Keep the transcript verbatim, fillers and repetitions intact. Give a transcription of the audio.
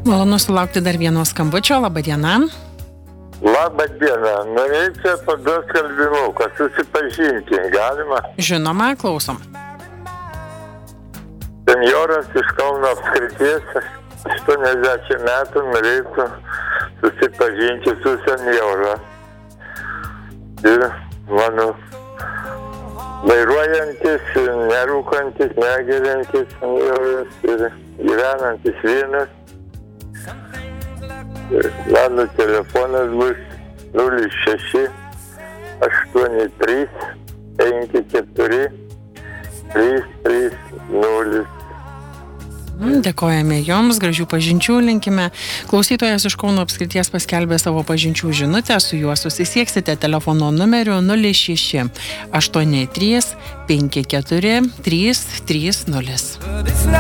Malonu sulaukti dar vieno skambučio. Labą dieną. Labą dieną. Norėčiau paduoti skelbimuką. Susipažinti galima? Žinoma, klausom. Senjoras iš Kauno apskrities, aštuoniasdešimt metų, norėtų susipažinti su senjoru. Ir mano vairuojantis, nerūkantis, negeriantis senjoras ir gyvenantis vienas. Mano telefonas bus nulis šeši aštuoni trys penki keturi trys trys nulis. Dėkojame Jums, gražių pažinčių linkime. Klausytojas iš Kauno apskrities paskelbė savo pažinčių žinutę, su juo susisieksite telefono numeriu nulis šeši aštuoni trys penki keturi trys trys nulis.